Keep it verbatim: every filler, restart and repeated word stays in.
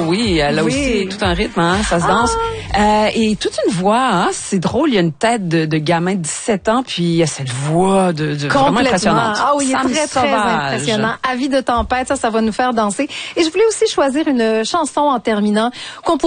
oui, elle a Oui. aussi tout un rythme, hein, ça se danse. Euh, et toute une voix, hein, c'est drôle, il y a une tête de, de gamin de dix-sept ans, puis il y a cette voix de, de vraiment impressionnante. Ah oui, il est Sam très, très Sauvage. impressionnant. Avis de tempête, ça, ça va nous faire danser. Et je voulais aussi choisir une chanson en terminant,